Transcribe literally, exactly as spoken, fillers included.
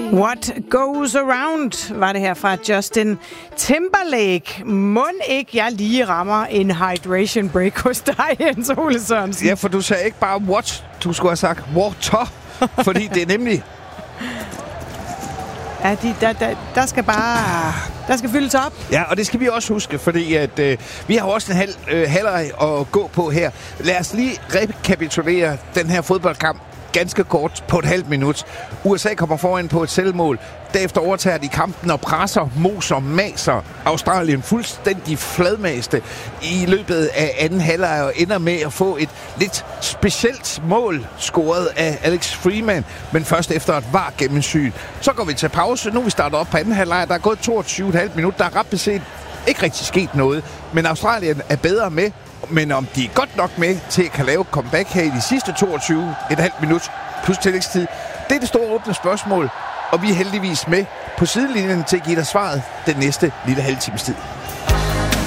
What Goes Around var det her fra Justin Timberlake. Mon ikke jeg lige rammer en hydration break hos dig, Jens Ole Sørensen? Ja, for du sagde ikke bare what, du skulle have sagt water, fordi det er nemlig... Ja, de, der, der, der skal bare... Der skal fyldes op. Ja, og det skal vi også huske, fordi at, øh, vi har også en halv øh, halvleg at gå på her. Lad os lige rekapitulere den her fodboldkamp ganske kort på et halvt minut. U S A kommer foran på et selvmål. Derefter overtager de kampen og presser, moser, maser Australien fuldstændig fladmaste i løbet af anden halvleg og ender med at få et lidt specielt mål scoret af Alex Freeman, men først efter et var gennemsyn. Så går vi til pause. Nu vi starter op på anden halvleg. Der er gået toogtyve komma fem minutter. Der er ret beset ikke rigtig sket noget, men Australien er bedre med. Men om de er godt nok med til at kan lave comeback her i de sidste toogtyve komma fem minut plus tillægstid, det er det store åbne spørgsmål. Og vi er heldigvis med på sidelinjen til at give dig svaret den næste lille halve times tid.